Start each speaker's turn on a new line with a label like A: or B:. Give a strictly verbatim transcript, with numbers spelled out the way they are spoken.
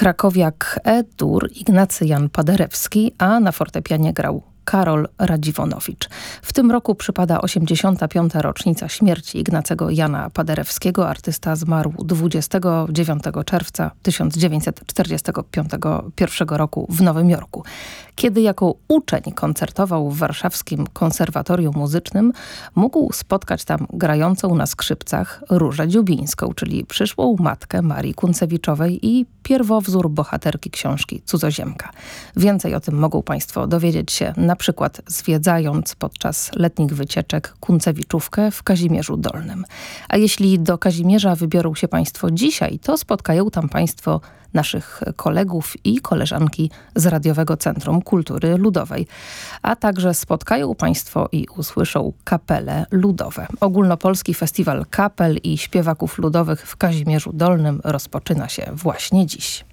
A: krakowiak E-dur Ignacy Jan Paderewski, a na fortepianie grał Karol Radziwonowicz. W tym roku przypada osiemdziesiąta piąta rocznica śmierci Ignacego Jana Paderewskiego. Artysta zmarł dwudziestego dziewiątego czerwca tysiąc dziewięćset czterdziestego pierwszego roku w Nowym Jorku. Kiedy jako uczeń koncertował w warszawskim konserwatorium muzycznym, mógł spotkać tam grającą na skrzypcach Różę Dziubińską, czyli przyszłą matkę Marii Kuncewiczowej i pierwowzór bohaterki książki Cudzoziemka. Więcej o tym mogą Państwo dowiedzieć się na przykład zwiedzając podczas letnich wycieczek Kuncewiczówkę w Kazimierzu Dolnym. A jeśli do Kazimierza wybiorą się Państwo dzisiaj, to spotkają tam Państwo naszych kolegów i koleżanki z Radiowego Centrum Kultury Ludowej. A także spotkają Państwo i usłyszą kapele ludowe. Ogólnopolski Festiwal Kapel i Śpiewaków Ludowych w Kazimierzu Dolnym rozpoczyna się właśnie dziś.